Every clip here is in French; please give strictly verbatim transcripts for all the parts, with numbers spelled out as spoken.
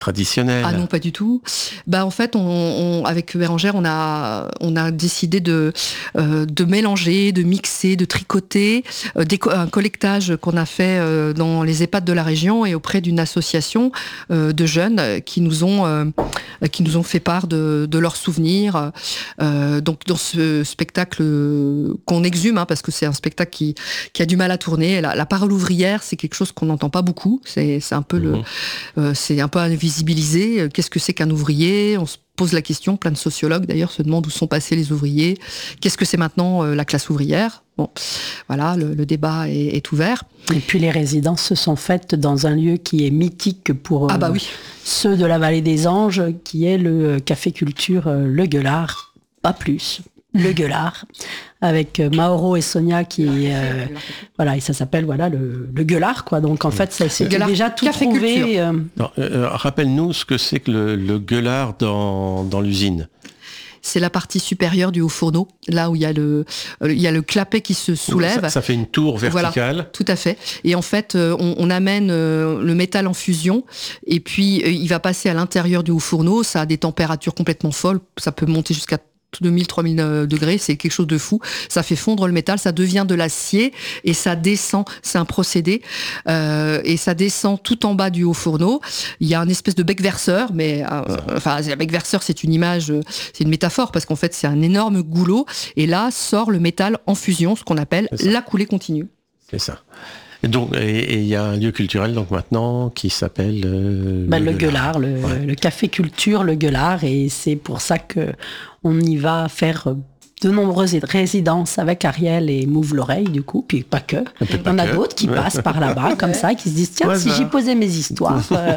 traditionnelle. Ah non, pas du tout. Bah en fait, on, on, avec Bérengère, on a, on a décidé de, euh, de mélanger, de mixer, de tricoter euh, des, un collectage qu'on a fait euh, dans les EHPAD de la région et auprès d'une association euh, de jeunes qui nous ont, euh, qui nous ont fait part de, de leurs souvenirs. Euh, donc dans ce spectacle qu'on exhume, hein, parce que c'est un spectacle qui, qui a du mal à tourner. La, la parole ouvrière, c'est quelque chose qu'on n'entend pas beaucoup. C'est, c'est un peu mmh. le, euh, c'est un peu invisibilisé. Qu'est-ce que c'est qu'un ouvrier ? On se pose la question, plein de sociologues d'ailleurs se demandent où sont passés les ouvriers. Qu'est-ce que c'est maintenant euh, la classe ouvrière ? Bon, voilà, le, le débat est, est ouvert. Et puis les résidences se sont faites dans un lieu qui est mythique pour euh, ah bah oui. ceux de la Vallée des Anges, qui est le Café Culture euh, Le Gueulard, pas plus. Le Gueulard, avec Mauro et Sonia qui euh, voilà, et ça s'appelle voilà le, le Gueulard quoi. Donc en fait, ça, c'est déjà tout Café trouvé. Euh... Non, euh, rappelle-nous ce que c'est que le, le Gueulard dans, dans l'usine. C'est la partie supérieure du haut fourneau, là où il y a le, il y a le clapet qui se soulève. Ça, ça fait une tour verticale. Voilà, tout à fait. Et en fait, on, on amène le métal en fusion, et puis il va passer à l'intérieur du haut fourneau. Ça a des températures complètement folles. Ça peut monter jusqu'à deux mille, trois mille degrés, c'est quelque chose de fou. Ça fait fondre le métal, ça devient de l'acier et ça descend. C'est un procédé euh, et ça descend tout en bas du haut fourneau. Il y a une espèce de bec verseur, mais euh, enfin, le bec verseur, c'est une image, c'est une métaphore parce qu'en fait, c'est un énorme goulot et là sort le métal en fusion, ce qu'on appelle la coulée continue. C'est ça. Et donc, et il y a un lieu culturel donc maintenant qui s'appelle euh, bah, le, le Gueulard, le, ouais. le Café Culture Le Gueulard, et c'est pour ça que on y va faire de nombreuses résidences avec Ariel et Mouve l'oreille du coup, puis pas que. Il y en a d'autres qui passent par là-bas comme ça, qui se disent tiens, ouais, si ça. J'y posais mes histoires. euh,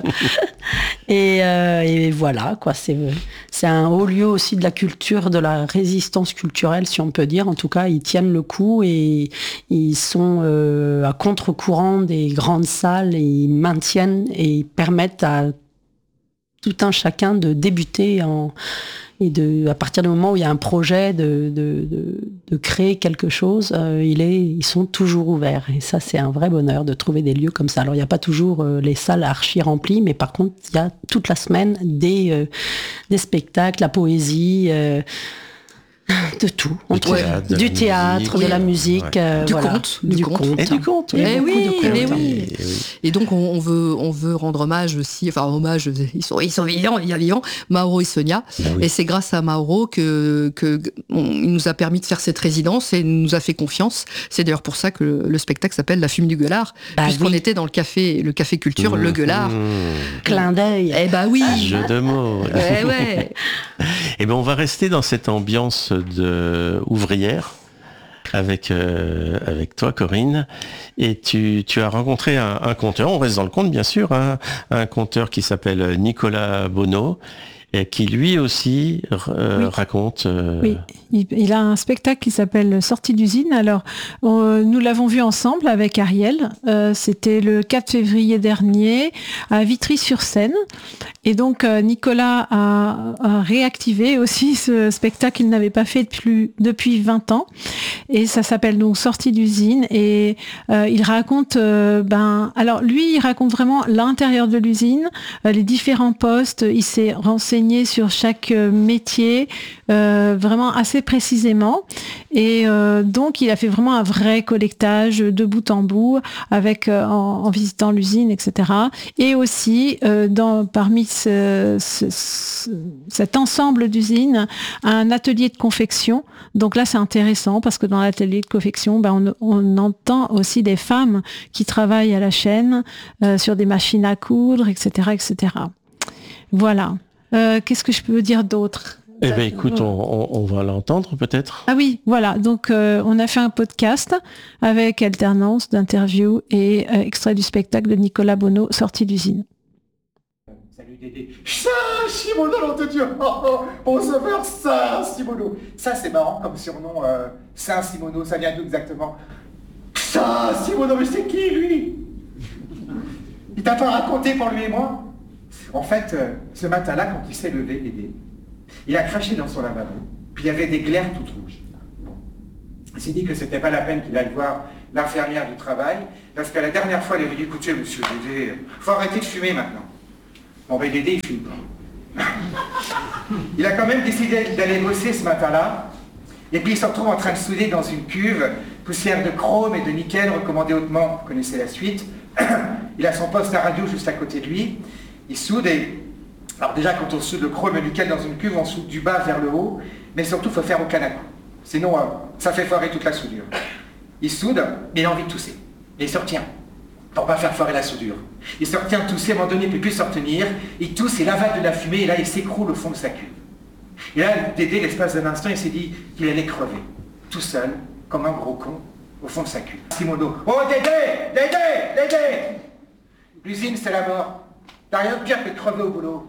et, euh, et voilà quoi, c'est c'est un haut lieu aussi de la culture, de la résistance culturelle si on peut dire. En tout cas, ils tiennent le coup et ils sont euh, à contre-courant des grandes salles et ils maintiennent et ils permettent à tout un chacun de débuter en et de, à partir du moment où il y a un projet de, de, de, de créer quelque chose, euh, il est, ils sont toujours ouverts. Et ça, c'est un vrai bonheur de trouver des lieux comme ça. Alors, il n'y a pas toujours euh, les salles archi remplies, mais par contre, il y a toute la semaine des, euh, des spectacles, la poésie, euh, de tout. Du théâtre, de du la théâtre, musique, de la musique, ouais. euh, du, voilà. conte, du, du conte, conte, et du conte, oui. Et, oui, de et, oui. Et, oui. Et donc on, on veut, on veut rendre hommage aussi, enfin hommage, ils sont, ils sont vivants, il y a vivants, Mauro et Sonia. Ah oui. Et c'est grâce à Mauro que, que on, il nous a permis de faire cette résidence et nous a fait confiance. C'est d'ailleurs pour ça que le, le spectacle s'appelle La Fume du Gueulard, bah puisqu'on oui. était dans le café, le café culture, mmh. le Gueulard. Mmh. Clin d'œil. Eh bah oui. Jeu de mots. Eh ouais. Et ben on va rester dans cette ambiance de ouvrière avec euh, avec toi Corinne, et tu tu as rencontré un, un conteur, on reste dans le conte bien sûr, hein, un conteur qui s'appelle Nicolas Bonneau, et qui lui aussi euh, oui. raconte. Euh... Oui, il, il a un spectacle qui s'appelle Sortie d'usine. Alors, on, nous l'avons vu ensemble avec Ariel. Euh, c'était le quatre février dernier à Vitry-sur-Seine. Et donc, euh, Nicolas a, a réactivé aussi ce spectacle qu'il n'avait pas fait depuis, depuis vingt ans. Et ça s'appelle donc Sortie d'usine. Et euh, il raconte, euh, ben, alors lui, il raconte vraiment l'intérieur de l'usine, euh, les différents postes. Il s'est renseigné sur chaque métier euh, vraiment assez précisément, et euh, donc il a fait vraiment un vrai collectage de bout en bout avec euh, en, en visitant l'usine, et cetera. Et aussi euh, dans parmi ce, ce, ce, cet ensemble d'usines, un atelier de confection. Donc là c'est intéressant parce que dans l'atelier de confection, ben, on, on entend aussi des femmes qui travaillent à la chaîne euh, sur des machines à coudre, et cetera, et cetera. Voilà. Euh, qu'est-ce que je peux dire d'autre ? Eh bien, écoute, on, on, on va l'entendre peut-être. Ah oui, voilà. Donc, euh, on a fait un podcast avec alternance d'interviews et euh, extrait du spectacle de Nicolas Bonneau, Sortie d'usine. Salut Dédé. Ça, Simono, nom de Dieu. Oh, oh, on se meurt, ça, Simono. Ça, c'est marrant comme surnom. Euh, Saint Simono, ça vient d'où exactement ? Ça, Simono, mais c'est qui, lui ? Il t'a pas raconté pour lui et moi ? En fait, euh, ce matin-là, quand il s'est levé, Dédé, il a craché dans son lavabo, puis il y avait des glaires toutes rouges. Il s'est dit que c'était pas la peine qu'il aille voir l'infirmière du travail, parce que la dernière fois, elle est venue écouter, monsieur Dédé, faut arrêter de fumer maintenant. Bon, ben Dédé, il fume pas. Il a quand même décidé d'aller bosser ce matin-là, et puis il se retrouve en train de souder dans une cuve, poussière de chrome et de nickel, recommandée hautement, vous connaissez la suite. Il a son poste à radio juste à côté de lui, il soude et... Alors déjà, quand on soude le chrome et le nickel dans une cuve, on soude du bas vers le haut, mais surtout, il faut faire aucun coup. Sinon, euh, ça fait foirer toute la soudure. Il soude, mais il a envie de tousser. Et il se retient, pour pas faire foirer la soudure. Il se retient de tousser, à un moment donné, il ne peut plus se retenir. Il tousse, il avale de la fumée, et là, il s'écroule au fond de sa cuve. Et là, Dédé, l'espace d'un instant, il s'est dit qu'il allait crever, tout seul, comme un gros con, au fond de sa cuve. Simono, oh Dédé, Dédé, Dédé! L'usine, c'est la mort. T'as rien de pire que de crever au boulot.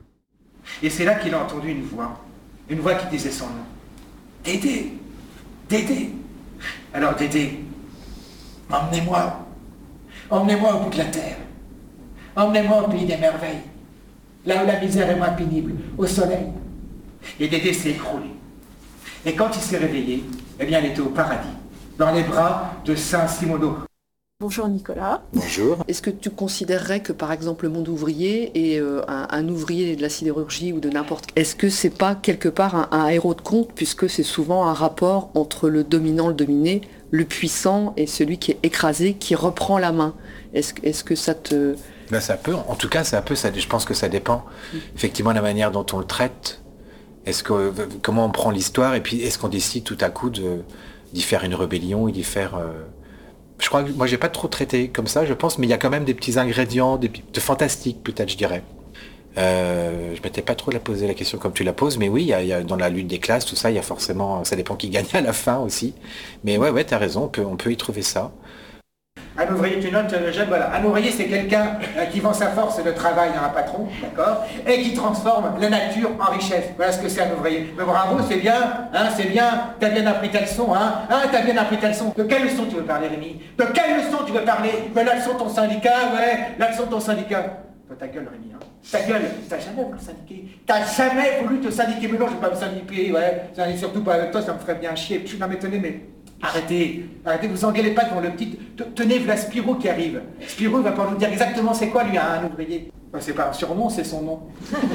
Et c'est là qu'il a entendu une voix, une voix qui disait son nom. Dédé, Dédé. Alors Dédé, emmenez-moi, emmenez-moi au bout de la terre. Emmenez-moi au pays des merveilles, là où la misère est moins pénible, au soleil. Et Dédé s'est écroulé. Et quand il s'est réveillé, eh bien, il était au paradis, dans les bras de Saint Simono. Bonjour Nicolas. Bonjour. Est-ce que tu considérerais que par exemple le monde ouvrier et euh, un, un ouvrier de la sidérurgie ou de n'importe... Est-ce que c'est pas quelque part un, un héros de conte, puisque c'est souvent un rapport entre le dominant, le dominé, le puissant et celui qui est écrasé, qui reprend la main? Est-ce, est-ce que ça te... Ben, ça peut, en tout cas, ça peut, ça, je pense que ça dépend. Mmh. Effectivement, la manière dont on le traite, est-ce que, comment on prend l'histoire, et puis est-ce qu'on décide tout à coup de, d'y faire une rébellion et d'y faire... Euh, je crois que moi, j'ai pas trop traité comme ça, je pense, mais il y a quand même des petits ingrédients, des, de fantastique, peut-être, je dirais. Euh, je m'étais pas trop la posé la question comme tu la poses, mais oui, il y a, il y a, dans la lutte des classes, tout ça, il y a forcément... Ça dépend qui gagne à la fin aussi. Mais ouais, ouais, t'as raison, on peut, on peut y trouver ça. Un ouvrier, tu notes, j'aime, voilà. Un ouvrier, c'est quelqu'un euh, qui vend sa force de travail à un patron, d'accord, et qui transforme la nature en richesse. Voilà ce que c'est un ouvrier. Mais bravo, c'est bien, hein, c'est bien, t'as bien appris ta leçon, hein, hein, t'as bien appris ta leçon. De quelle leçon tu veux parler, Rémi? De quelle leçon tu veux parler? De la leçon de ton syndicat, ouais, la leçon de ton syndicat. Toi, ta gueule, Rémi, hein. Ta gueule, t'as jamais voulu syndiquer. T'as jamais voulu te syndiquer. Mais non, je vais pas me syndiquer, ouais. Surtout pas avec toi, ça me ferait bien chier. Tu vas m'étonner, mais... Arrêtez, arrêtez, vous engueulez pas devant le petit... Tenez, voilà Spirou qui arrive. Spirou va pas nous dire exactement c'est quoi, lui, un ouvrier. Ben, c'est pas un surnom, c'est son nom.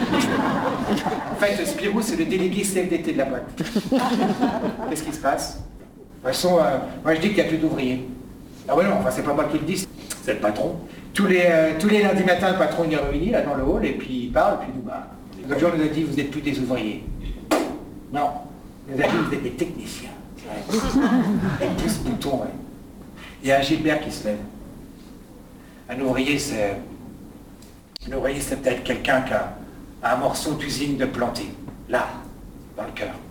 En fait, Spirou, c'est le délégué C F D T de la boîte. Qu'est-ce qui se passe? De toute façon, euh, moi je dis qu'il n'y a plus d'ouvriers. Ah ouais, non, enfin, c'est pas moi qui le dis, c'est le patron. Tous les, euh, tous les lundis matins, le patron il est réuni, là, dans le hall, et puis il parle, et puis nous, bah... L'autre jour, il nous a dit, vous n'êtes plus des ouvriers. Non, il nous a dit, vous êtes des techniciens. Avec tout ce bouton, ouais. Il y a un Gilbert qui se lève. Un ouvrier, c'est... Un ouvrier, c'est peut-être quelqu'un qui a un morceau d'usine de planté, là, dans le cœur.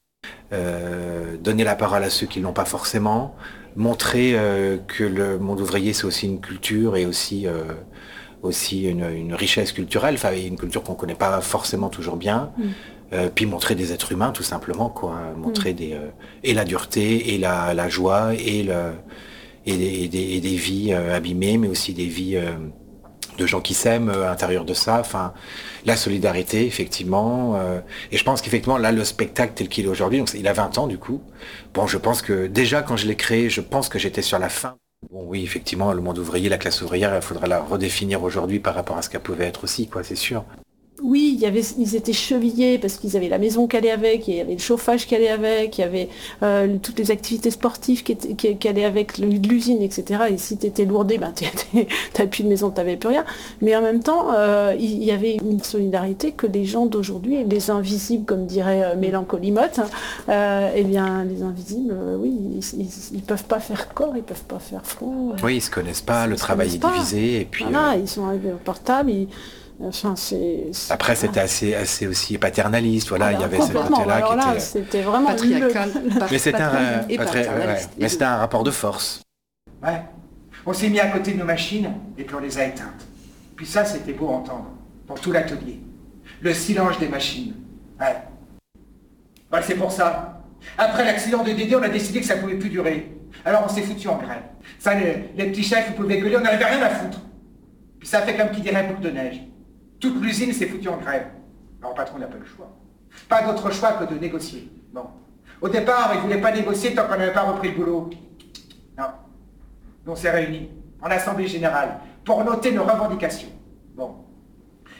Euh, donner la parole à ceux qui ne l'ont pas forcément, montrer euh, que le monde ouvrier, c'est aussi une culture et aussi, euh, aussi une, une richesse culturelle, enfin, une culture qu'on ne connaît pas forcément toujours bien. Mm. Euh, puis montrer des êtres humains tout simplement, quoi. Montrer mmh. des, euh, et la dureté, et la, la joie, et, le, et, des, et, des, et des vies euh, abîmées, mais aussi des vies euh, de gens qui s'aiment euh, à l'intérieur de ça. Enfin, la solidarité, effectivement. Euh, et je pense qu'effectivement, là, le spectacle tel qu'il est aujourd'hui, donc il a vingt ans du coup. Bon, je pense que déjà quand je l'ai créé, je pense que j'étais sur la fin. Bon, oui, effectivement, le monde ouvrier, la classe ouvrière, il faudra la redéfinir aujourd'hui par rapport à ce qu'elle pouvait être aussi, quoi, c'est sûr. Oui, il y avait, ils étaient chevillés parce qu'ils avaient la maison qui allait avec, il y avait le chauffage qui allait avec, il y avait euh, toutes les activités sportives qui, étaient, qui, qui allaient avec l'usine, et cetera. Et si tu étais lourdé, ben, tu n'avais plus de maison, tu n'avais plus rien. Mais en même temps, euh, il y avait une solidarité que les gens d'aujourd'hui, les invisibles, comme dirait euh, Mélancolie Motte, hein, euh, eh bien, les invisibles, euh, oui, ils ne peuvent pas faire corps, ils ne peuvent pas faire front. Oui, ils ne se connaissent pas, le travail est divisé. Et puis, voilà, euh... ils sont arrivés au portable, ils... Enfin, c'est, c'est... Après, c'était assez, assez aussi paternaliste. Voilà, ah, il y avait ce côté-là alors qui là, était c'était vraiment patriarcal. Le... Mais c'était un, euh, patri... ouais. Mais c'était un rapport de force. Ouais. On s'est mis à côté de nos machines et puis on les a éteintes. Puis ça, c'était beau à entendre dans tout l'atelier. Le silence des machines. Ouais. Ouais, c'est pour ça. Après l'accident de Dédé, on a décidé que ça ne pouvait plus durer. Alors on s'est foutu en grève. Ça, les, les petits chefs, ils pouvaient gueuler, on n'avait rien à foutre. Puis ça fait comme qui dirait boule de neige. Toute l'usine s'est foutue en grève. Alors le patron n'a pas le choix. Pas d'autre choix que de négocier. Bon. Au départ, il ne voulait pas négocier tant qu'on n'avait pas repris le boulot. Non. On s'est réunis en assemblée générale pour noter nos revendications. Bon.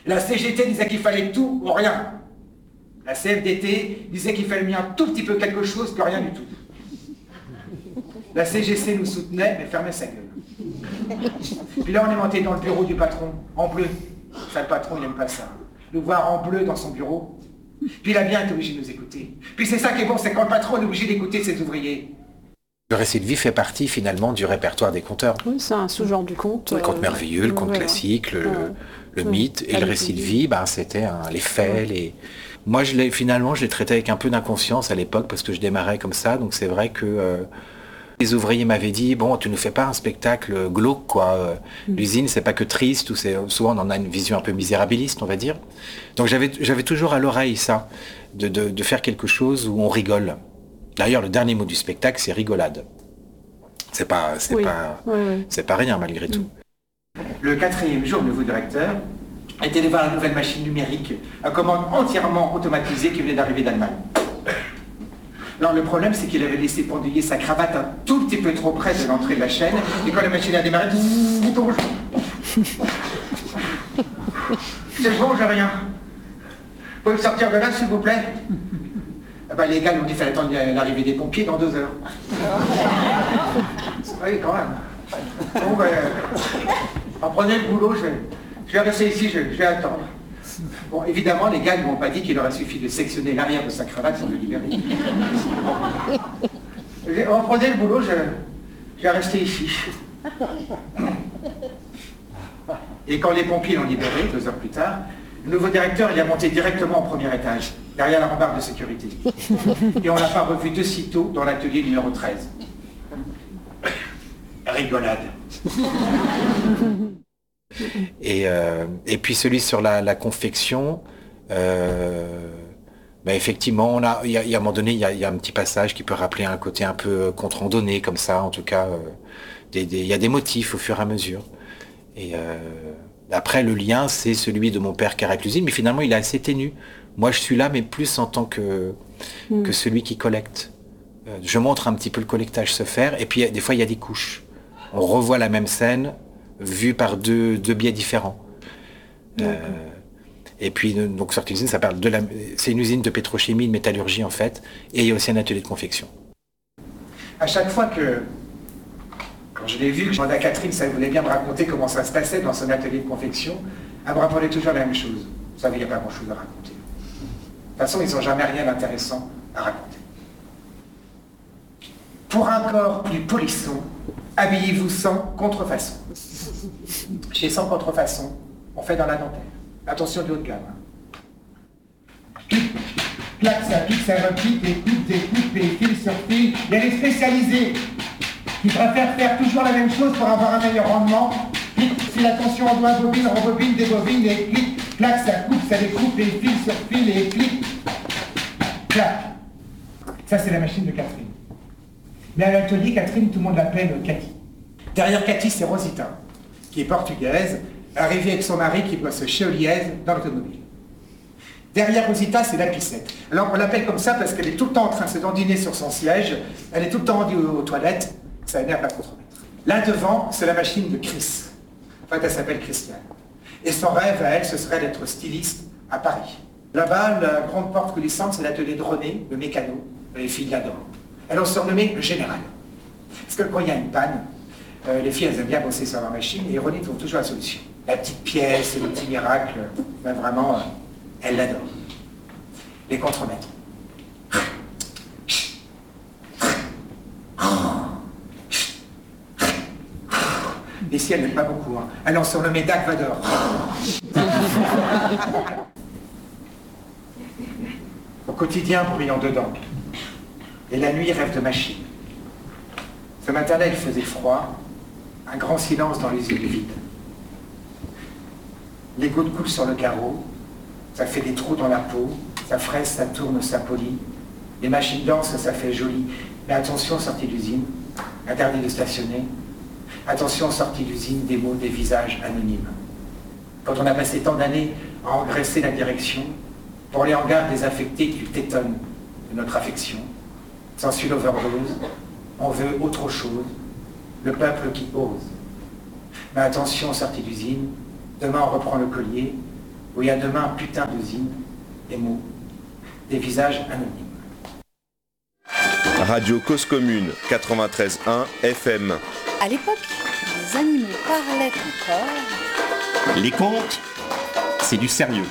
La C G T disait qu'il fallait tout ou rien. La C F D T disait qu'il fallait bien un tout petit peu quelque chose que rien du tout. La C G C nous soutenait, mais fermait sa gueule. Puis là, on est monté dans le bureau du patron, en bleu. Ça, le patron, il n'aime pas ça. Nous voir en bleu dans son bureau. Puis il a bien été obligé de nous écouter. Puis c'est ça qui est bon, c'est quand le patron est obligé d'écouter ses ouvriers. Le récit de vie fait partie finalement du répertoire des conteurs. Oui, c'est un sous-genre du conte. Le conte euh, merveilleux, le conte voilà. classique, le, Ouais. le Ouais. mythe. Et La le récit de vie, ben, c'était hein, les faits. Ouais. Les... Moi, je l'ai, finalement, je l'ai traité avec un peu d'inconscience à l'époque parce que je démarrais comme ça. Donc c'est vrai que euh, les ouvriers m'avaient dit, bon, tu ne fais pas un spectacle glauque, quoi. Euh, Mm. L'usine, c'est pas que triste, ou c'est, souvent on en a une vision un peu misérabiliste, on va dire. Donc j'avais, j'avais toujours à l'oreille ça, de, de, de faire quelque chose où on rigole. D'ailleurs, le dernier mot du spectacle, c'est rigolade. C'est pas, c'est Oui. pas, Ouais, ouais. c'est pas rien malgré tout. Le quatrième jour, le nouveau directeur était allé voir la nouvelle machine numérique, à commande entièrement automatisée qui venait d'arriver d'Allemagne. Alors le problème, c'est qu'il avait laissé pendouiller sa cravate un tout petit peu trop près de l'entrée de la chaîne, et quand la machine a démarré, bouton rouge. C'est bon, j'ai rien. Vous pouvez me sortir de là, s'il vous plaît? Ah bah, les gars nous ont dit qu'il fallait attendre l'arrivée des pompiers dans deux heures. Oui, quand même. Bon, ben, en prenez le boulot, je vais, je vais rester ici, je, je vais attendre. Bon, évidemment, les gars ne m'ont pas dit qu'il aurait suffi de sectionner l'arrière de sa cravate sans le libérer. J'ai- En prenez le boulot, je, je vais rester ici. Et quand les pompiers l'ont libéré, deux heures plus tard, le nouveau directeur, il a monté directement au premier étage, derrière la rambarde de sécurité. Et on l'a pas revu de sitôt dans l'atelier numéro treize. Rigolade. Et, euh, et puis celui sur la, la confection, euh, bah effectivement, on a, il y a, il y a un moment donné, il y a, il y a un petit passage qui peut rappeler un côté un peu contre-randonné, comme ça, en tout cas, euh, des, des- il y a des motifs au fur et à mesure. Et euh, après, le lien, c'est celui de mon père qui arrête l'usine, mais finalement, il est assez ténu. Moi, je suis là, mais plus en tant que, Mm. que celui qui collecte. Euh, je montre un petit peu le collectage se faire, et puis des fois, il y a des couches. On revoit la même scène, vue par deux, deux biais différents. Euh, et puis, donc, sortie d'usine, ça parle de la, c'est une usine de pétrochimie, de métallurgie, en fait, et il y a aussi un atelier de confection. À chaque fois que, quand je l'ai vu, que je demandais à Catherine si elle voulait bien me raconter comment ça se passait dans son atelier de confection, elle me répondait toujours la même chose. Vous savez, il n'y a pas grand-chose à raconter. De toute façon, ils n'ont jamais rien d'intéressant à raconter. Pour un corps plus polisson, habillez-vous sans contrefaçon. Chez Sans Contrefaçon, on fait dans la dentelle. Attention du haut de gamme. hein. Clac, ça pique, ça repique, des coupes, des coupes, des fils sur fil. Il y a les spécialisés qui préfèrent faire toujours la même chose pour avoir un meilleur rendement. Clic, si la tension en doigt bobine, rebobine, débobine, et clic, clac, ça coupe, ça découpe, les fils sur fil, et clic, clac. Ça, c'est la machine de Catherine. Mais à l'atelier, Catherine, tout le monde l'appelle Cathy. Derrière Cathy, c'est Rosita, qui est portugaise, arrivée avec son mari qui bosse chez Oliez dans l'automobile. Derrière Rosita, c'est la Pissette. Alors on l'appelle comme ça parce qu'elle est tout le temps en train de se dandiner sur son siège, elle est tout le temps rendue aux, aux toilettes, ça énerve la contremaître. Là devant, c'est la machine de Chris. En fait, elle s'appelle Christiane. Et son rêve à elle, ce serait d'être styliste à Paris. Là-bas, la grande porte coulissante, c'est l'atelier de René, le mécano. Les filles l'adorent. Elles l'ont surnommé le général. Parce que quand il y a une panne, euh, les filles, elles aiment bien bosser sur leur machine et René trouve toujours la solution. La petite pièce, le petit miracle, ben vraiment, euh, elles l'adorent. Les contremaîtres. Les si elles n'aiment pas beaucoup. Hein. Elles l'ont surnommé Dark Vador. Au quotidien, bruyant dedans. Et la nuit, rêve de machine. Ce matin-là, il faisait froid. Un grand silence dans les yeux du vide. Les gouttes coulent sur le carreau. Ça fait des trous dans la peau. Ça fraise, ça tourne, ça polit. Les machines dansent, ça fait joli. Mais attention, sortie d'usine. Interdit de stationner. Attention, sortie d'usine, des mots, des visages anonymes. Quand on a passé tant d'années à engraisser la direction, pour les hangars désaffectés qui tétonnent de notre affection, s'ensuit l'overdose, on veut autre chose, le peuple qui ose. Mais attention, sortie d'usine, demain on reprend le collier, où il y a demain un putain d'usine, des mots, des visages anonymes. Radio Cause Commune, quatre-vingt-treize virgule un F M. À l'époque, les animaux parlaient encore. Les contes, c'est du sérieux.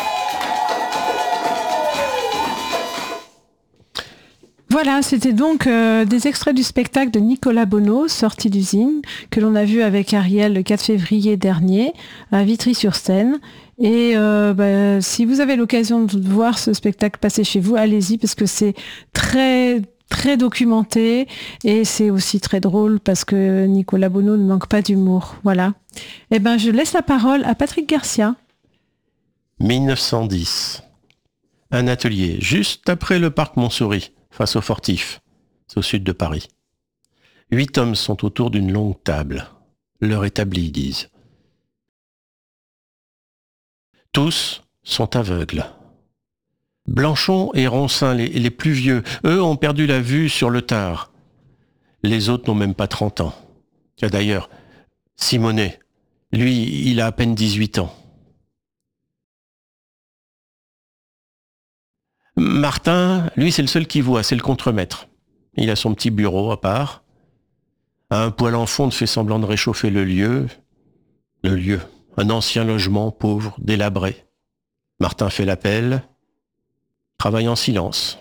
Voilà, c'était donc euh, des extraits du spectacle de Nicolas Bonneau, Sortie d'usine, que l'on a vu avec Ariel le quatre février dernier à Vitry-sur-Seine. Et euh, bah, si vous avez l'occasion de voir ce spectacle passer chez vous, allez-y parce que c'est très très documenté et c'est aussi très drôle parce que Nicolas Bonneau ne manque pas d'humour. Voilà. Et ben, je laisse la parole à Patrick Garcia. mille neuf cent dix. Un atelier juste après le parc Montsouris, face au Fortif. C'est au sud de Paris. Huit hommes sont autour d'une longue table. L'heure établie, ils disent. Tous sont aveugles. Blanchon et Roncin, les, les plus vieux, eux ont perdu la vue sur le tard. Les autres n'ont même pas trente ans. Tiens, d'ailleurs, Simonet, lui, il a à peine dix-huit ans. Martin, lui, c'est le seul qui voit, c'est le contremaître. Il a son petit bureau à part. Un poêle en fonte fait semblant de réchauffer le lieu. Le lieu, un ancien logement pauvre, délabré. Martin fait l'appel, travaille en silence.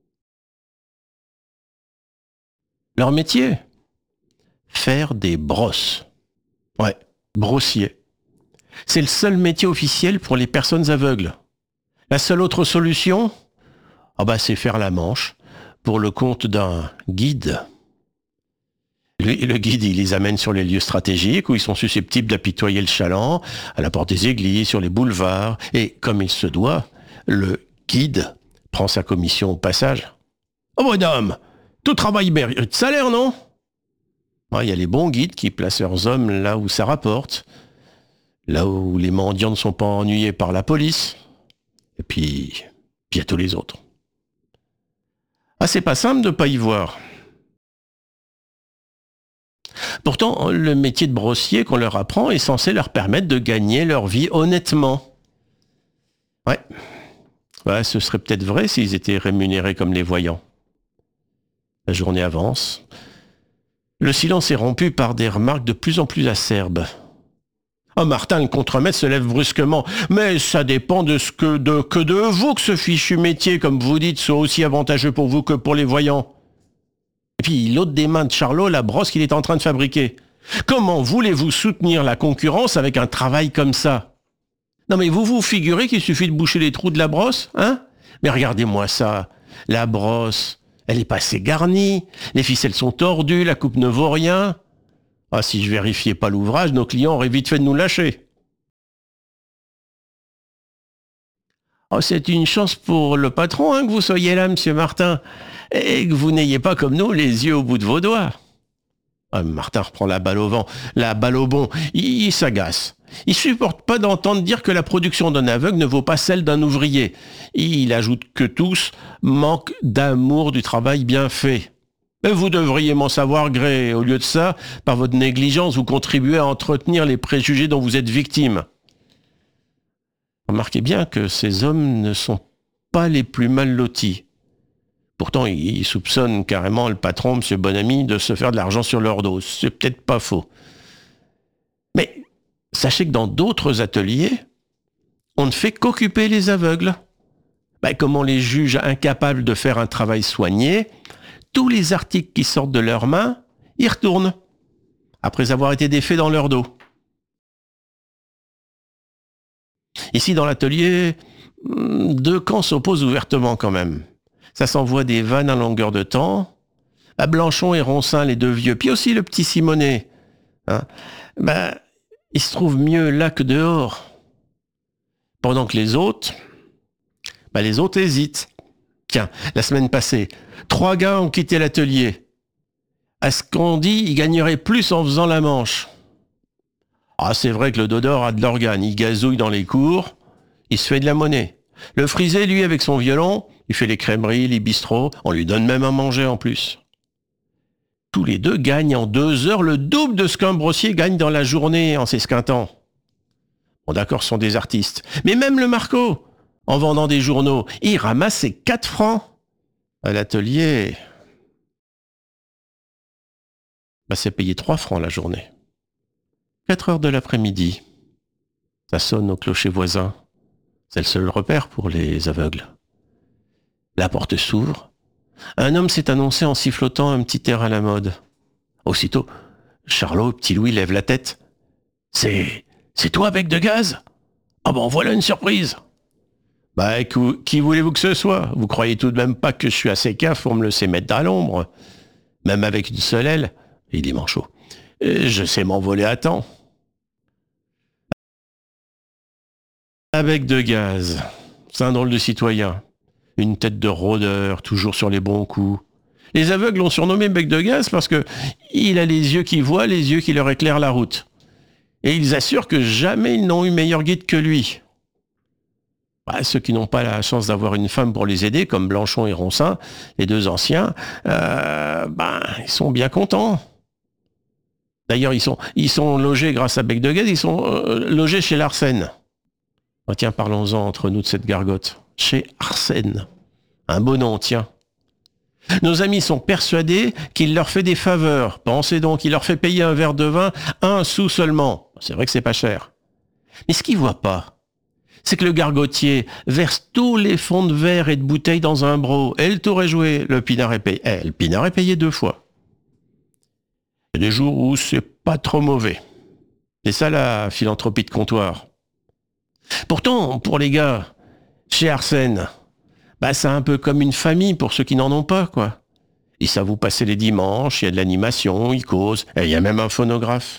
Leur métier ? Faire des brosses. Ouais, brossier. C'est le seul métier officiel pour les personnes aveugles. La seule autre solution ? Ah bah c'est faire la manche pour le compte d'un guide. Lui, le guide, il les amène sur les lieux stratégiques où ils sont susceptibles d'apitoyer le chaland, à la porte des églises, sur les boulevards. Et comme il se doit, le guide prend sa commission au passage. Oh madame, tout travail mérite salaire, non ? Il y a les bons guides qui placent leurs hommes là où ça rapporte, là où les mendiants ne sont pas ennuyés par la police. Et puis, puis il y a tous les autres. Ah, c'est pas simple de pas y voir. Pourtant, le métier de brossier qu'on leur apprend est censé leur permettre de gagner leur vie honnêtement. Ouais. Ouais, ce serait peut-être vrai s'ils étaient rémunérés comme les voyants. La journée avance. Le silence est rompu par des remarques de plus en plus acerbes. Oh, Martin, le contremaître, se lève brusquement. Mais ça dépend de ce que de, que de vous que ce fichu métier, comme vous dites, soit aussi avantageux pour vous que pour les voyants. Et puis, il ôte des mains de Charlot la brosse qu'il est en train de fabriquer. Comment voulez-vous soutenir la concurrence avec un travail comme ça ? Non mais vous vous figurez qu'il suffit de boucher les trous de la brosse, hein ? Mais regardez-moi ça. La brosse, elle est pas assez garnie. Les ficelles sont tordues, la coupe ne vaut rien. Ah, si je vérifiais pas l'ouvrage, nos clients auraient vite fait de nous lâcher. Oh, c'est une chance pour le patron hein, que vous soyez là, monsieur Martin, et que vous n'ayez pas comme nous les yeux au bout de vos doigts. Ah, Martin reprend la balle au vent, la balle au bond, il, il s'agace. Il supporte pas d'entendre dire que la production d'un aveugle ne vaut pas celle d'un ouvrier. Il ajoute que tous manquent d'amour du travail bien fait. Vous devriez m'en savoir gré. Au lieu de ça, par votre négligence, vous contribuez à entretenir les préjugés dont vous êtes victime. Remarquez bien que ces hommes ne sont pas les plus mal lotis. Pourtant, ils soupçonnent carrément le patron, M. Bonamy, de se faire de l'argent sur leur dos. C'est peut-être pas faux. Mais sachez que dans d'autres ateliers, on ne fait qu'occuper les aveugles. Ben, comme on les juge incapables de faire un travail soigné, tous les articles qui sortent de leurs mains, ils retournent, après avoir été défaits dans leur dos. Ici, dans l'atelier, deux camps s'opposent ouvertement quand même. Ça s'envoie des vannes à longueur de temps. À Blanchon et Roncin, les deux vieux, puis aussi le petit Simonet. Hein, ben, ils se trouvent mieux là que dehors. Pendant que les autres, ben les autres hésitent. Tiens, la semaine passée, trois gars ont quitté l'atelier. À ce qu'on dit, ils gagneraient plus en faisant la manche. Ah, c'est vrai que le Dodor a de l'organe, il gazouille dans les cours, il se fait de la monnaie. Le Frisé, lui, avec son violon, il fait les crèmeries, les bistrots, on lui donne même à manger en plus. Tous les deux gagnent en deux heures le double de ce qu'un brossier gagne dans la journée en s'esquintant. Bon, d'accord, ce sont des artistes. Mais même le Marco, en vendant des journaux, il ramasse ses quatre francs. À l'atelier, bah, c'est payé trois francs la journée. quatre heures de l'après-midi. Ça sonne au clocher voisin. C'est le seul repère pour les aveugles. La porte s'ouvre. Un homme s'est annoncé en sifflotant un petit air à la mode. Aussitôt, Charlot, petit Louis, lève la tête. C'est... c'est toi, bec de gaz ? Ah bon, voilà une surprise. Bah, qui voulez-vous que ce soit ? Vous croyez tout de même pas que je suis assez caf pour me laisser mettre à l'ombre ? Même avec une seule aile, il est manchot. Je sais m'envoler à temps. Un bec de gaz, c'est un drôle de citoyen. Une tête de rôdeur, toujours sur les bons coups. Les aveugles l'ont surnommé bec de gaz parce que il a les yeux qui voient, les yeux qui leur éclairent la route. Et ils assurent que jamais ils n'ont eu meilleur guide que lui. Bah, ceux qui n'ont pas la chance d'avoir une femme pour les aider, comme Blanchon et Roncin, les deux anciens, euh, bah, ils sont bien contents. D'ailleurs, ils sont, ils sont logés grâce à bec de gaz, ils sont euh, logés chez Larsen. Oh, tiens, parlons-en entre nous de cette gargote. Chez Arsène. Un beau nom, tiens. Nos amis sont persuadés qu'il leur fait des faveurs. Pensez donc, il leur fait payer un verre de vin, un sou seulement. C'est vrai que c'est pas cher. Mais ce qu'ils voient pas, c'est que le gargotier verse tous les fonds de verre et de bouteilles dans un broc. Et le tour est joué. Le pinard est payé. Eh, le pinard est payé deux fois. Il y a des jours où c'est pas trop mauvais. C'est ça la philanthropie de comptoir. Pourtant, pour les gars, chez Arsène, bah c'est un peu comme une famille pour ceux qui n'en ont pas, quoi. Ils savent vous passer les dimanches, il y a de l'animation, ils causent, et il y a même un phonographe.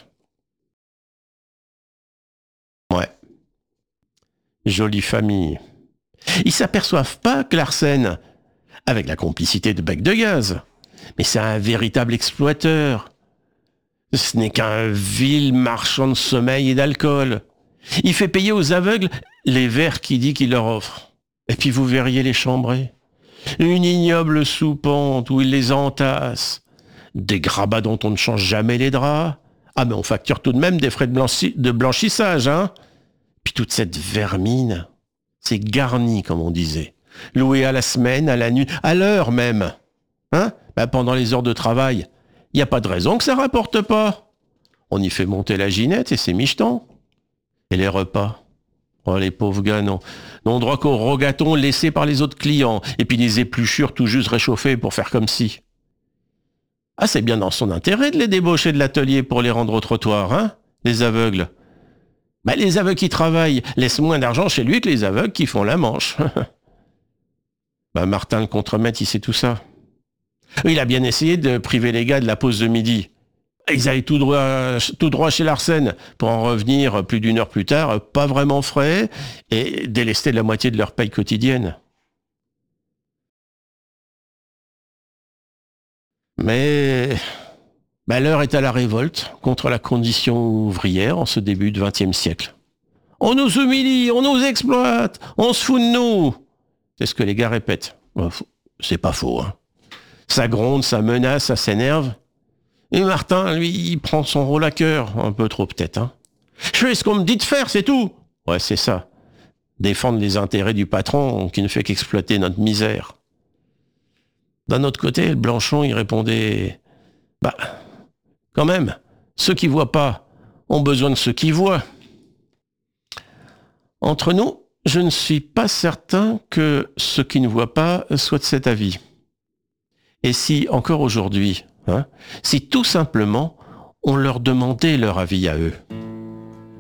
Ouais. Jolie famille. Ils s'aperçoivent pas que l'Arsène, avec la complicité de bec de gaz, mais c'est un véritable exploiteur. Ce n'est qu'un vil marchand de sommeil et d'alcool. Il fait payer aux aveugles les verres qu'il dit qu'il leur offre. Et puis vous verriez les chambrées. Une ignoble soupente où il les entasse. Des grabats dont on ne change jamais les draps. Ah mais on facture tout de même des frais de, blanchi- de blanchissage, hein. Puis toute cette vermine, c'est garni comme on disait. Loué à la semaine, à la nuit, à l'heure même. Hein, ben pendant les heures de travail, il n'y a pas de raison que ça rapporte pas. On y fait monter la ginette et c'est micheton. Et les repas. Oh, les pauvres gars, non. N'ont droit qu'aux rogatons laissés par les autres clients. Et puis les épluchures tout juste réchauffées pour faire comme si. Ah, c'est bien dans son intérêt de les débaucher de l'atelier pour les rendre au trottoir, hein, les aveugles. Bah, les aveugles qui travaillent laissent moins d'argent chez lui que les aveugles qui font la manche. Bah, Martin, le contremaître, il sait tout ça. Il a bien essayé de priver les gars de la pause de midi. Ils allaient tout droit, tout droit chez Larsen pour en revenir plus d'une heure plus tard, pas vraiment frais, et délestés de la moitié de leur paye quotidienne. Mais bah, l'heure est à la révolte contre la condition ouvrière en ce début de vingtième siècle. On nous humilie, on nous exploite, on se fout de nous. C'est ce que les gars répètent. C'est pas faux, hein. Ça gronde, ça menace, ça s'énerve. Et Martin, lui, il prend son rôle à cœur, un peu trop peut-être. Hein. Je fais ce qu'on me dit de faire, c'est tout. Ouais, c'est ça. Défendre les intérêts du patron qui ne fait qu'exploiter notre misère. D'un autre côté, le Blanchon, il répondait, bah, quand même, ceux qui voient pas ont besoin de ceux qui voient. Entre nous, je ne suis pas certain que ceux qui ne voient pas soient de cet avis. Et si, encore aujourd'hui, Hein, si tout simplement on leur demandait leur avis à eux.